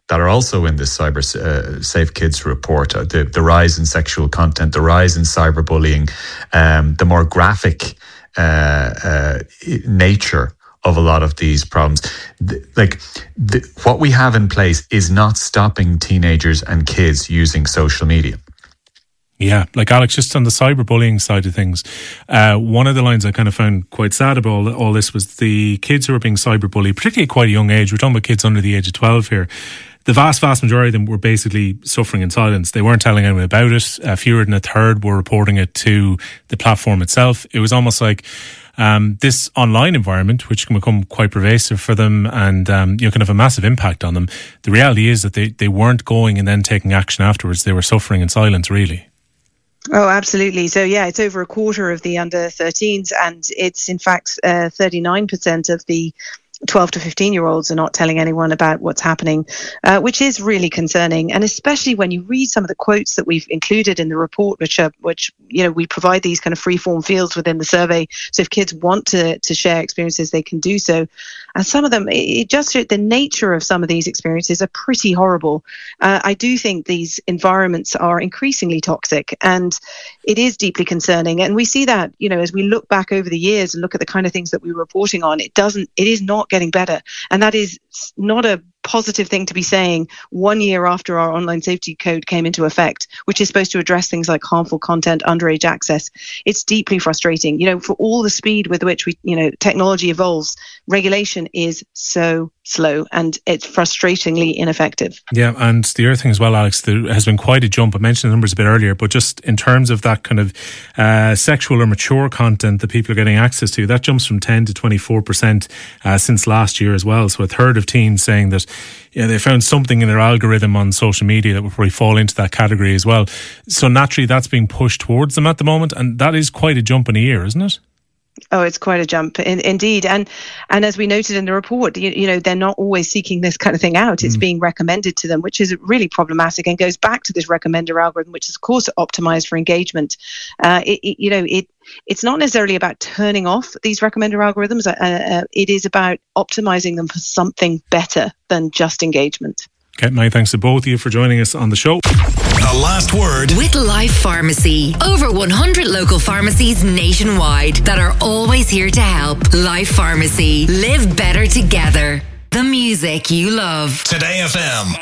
that are also in this Cyber Safe Kids report. The rise in sexual content, the rise in cyberbullying, the more graphic nature of a lot of these problems. What we have in place is not stopping teenagers and kids using social media. Yeah, like Alex, just on the cyberbullying side of things, one of the lines I kind of found quite sad about all this was the kids who are being cyberbullied, particularly at quite a young age. We're talking about kids under the age of 12 here. The vast majority of them were basically suffering in silence. They weren't telling anyone about it. Fewer than a third were reporting it to the platform itself. It was almost like this online environment, which can become quite pervasive for them and can have a massive impact on them. The reality is that they weren't going and then taking action afterwards. They were suffering in silence, really. Oh, absolutely. So, yeah, it's over a quarter of the under 13s, and it's in fact 39% of the 12 to 15-year-olds are not telling anyone about what's happening, which is really concerning. And especially when you read some of the quotes that we've included in the report, which we provide these kind of free-form fields within the survey. So if kids want to share experiences, they can do so. And some of them, the nature of some of these experiences are pretty horrible. I do think these environments are increasingly toxic, and it is deeply concerning. And we see that, as we look back over the years and look at the kind of things that we were reporting on, it is not getting better. And that is not a positive thing to be saying 1 year after our online safety code came into effect, which is supposed to address things like harmful content, underage access. It's deeply frustrating. For all the speed with which technology evolves, regulation is so slow and it's frustratingly ineffective. Yeah, and the other thing as well, Alex, there has been quite a jump. I mentioned the numbers a bit earlier, but just in terms of that kind of sexual or mature content that people are getting access to, that jumps from 10 to 24% since last year as well. So a third of teens saying that they found something in their algorithm on social media that would probably fall into that category as well. So naturally that's being pushed towards them at the moment, and that is quite a jump in a year, isn't it? Oh, it's quite a jump indeed. And as we noted in the report, they're not always seeking this kind of thing out. It's being recommended to them, which is really problematic and goes back to this recommender algorithm, which is, of course, optimized for engagement. It's not necessarily about turning off these recommender algorithms. It is about optimizing them for something better than just engagement. Okay, many thanks to both of you for joining us on the show. The last word with Life Pharmacy. Over 100 local pharmacies nationwide that are always here to help. Life Pharmacy. Live better together. The music you love. Today FM.